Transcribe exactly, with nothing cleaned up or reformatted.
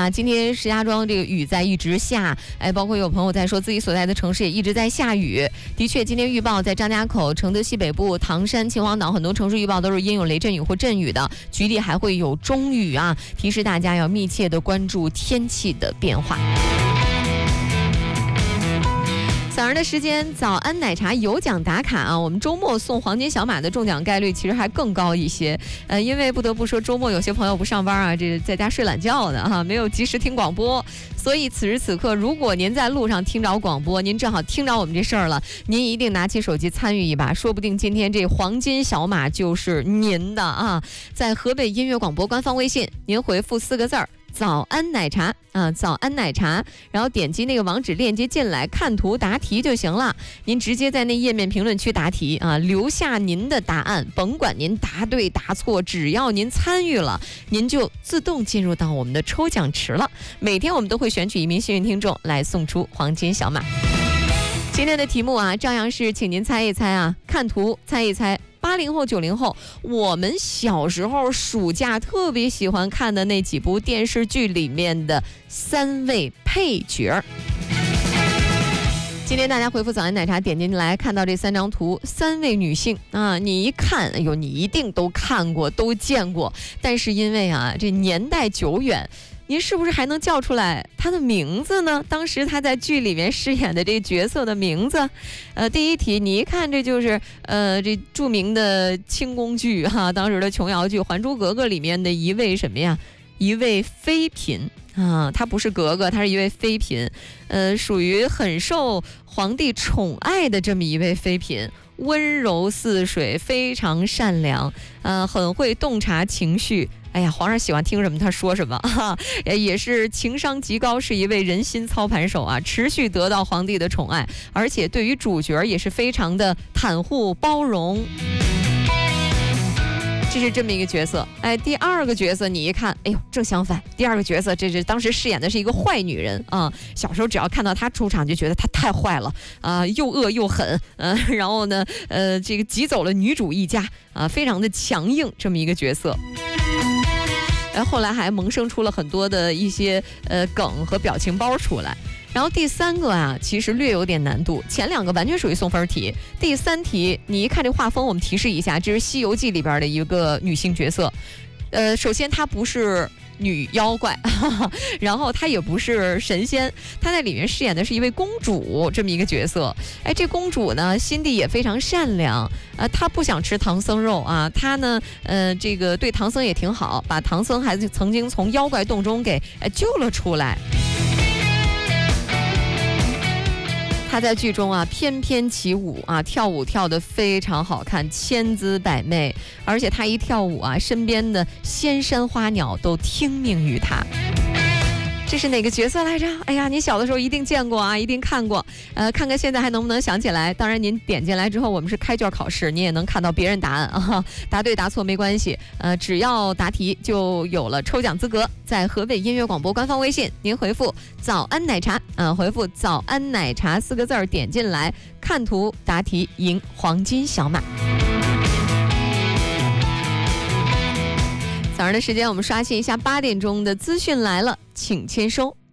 啊，今天石家庄这个雨在一直下，哎，包括有朋友在说自己所在的城市也一直在下雨。的确，今天预报在张家口、承德西北部、唐山、秦皇岛很多城市预报都是阴有雷阵雨或阵雨的，局地还会有中雨啊，提示大家要密切的关注天气的变化。早上的时间，早安奶茶有奖打卡啊！我们周末送黄金小马的中奖概率其实还更高一些。呃，因为不得不说，周末有些朋友不上班啊，这在家睡懒觉的哈、啊，没有及时听广播。所以此时此刻，如果您在路上听着广播，您正好听着我们这事儿了，您一定拿起手机参与一把，说不定今天这黄金小马就是您的啊！在河北音乐广播官方微信，您回复四个字儿。早安奶茶啊，早安奶茶，然后点击那个网址链接进来，看图答题就行了。您直接在那页面评论区答题啊，留下您的答案，甭管您答对答错，只要您参与了，您就自动进入到我们的抽奖池了。每天我们都会选取一名幸运听众来送出黄金小马。今天的题目啊，照样是请您猜一猜啊，看图猜一猜。八零后、九零后，我们小时候暑假特别喜欢看的那几部电视剧里面的三位配角。今天大家回复早安奶茶，点进来看到这三张图，三位女性啊，你一看，哎呦，你一定都看过，都见过。但是因为啊，这年代久远。您是不是还能叫出来他的名字呢？当时他在剧里面饰演的这个角色的名字，呃，第一题，你一看这就是呃这著名的清宫剧哈，当时的琼瑶剧《还珠格格》里面的一位什么呀？一位妃嫔啊，她不是格格，她是一位妃嫔，呃，属于很受皇帝宠爱的这么一位妃嫔。温柔似水，非常善良，呃，很会洞察情绪。哎呀，皇上喜欢听什么他说什么啊，也是情商极高，是一位人心操盘手啊，持续得到皇帝的宠爱，而且对于主角也是非常的袒护包容。这是这么一个角色。哎，第二个角色你一看，哎呦，正相反。第二个角色，这是当时饰演的是一个坏女人啊。小时候只要看到她出场，就觉得她太坏了啊，又恶又狠，呃，然后呢，呃，这个挤走了女主一家啊，非常的强硬，这么一个角色。哎，后来还萌生出了很多的一些呃梗和表情包出来。然后第三个啊，其实略有点难度，前两个完全属于送分题。第三题，你一看这画风，我们提示一下，这是《西游记》里边的一个女性角色。呃，首先她不是女妖怪，哈哈，然后她也不是神仙，她在里面饰演的是一位公主这么一个角色。哎，这公主呢，心地也非常善良，呃，她不想吃唐僧肉啊，她呢，呃，这个对唐僧也挺好，把唐僧还曾经从妖怪洞中给呃救了出来。她在剧中啊翩翩起舞啊，跳舞跳得非常好看，千姿百媚，而且她一跳舞啊，身边的仙山花鸟都听命于她。这是哪个角色来着？哎呀，你小的时候一定见过啊，一定看过。呃，看看现在还能不能想起来。当然，您点进来之后，我们是开卷考试，你也能看到别人答案啊。答对答错没关系，呃，只要答题就有了抽奖资格。在河北音乐广播官方微信，您回复“早安奶茶”啊，回复“早安奶茶”四个字儿，点进来看图答题，赢黄金小马。早上的时间，我们刷新一下八点钟的资讯来了，请签收。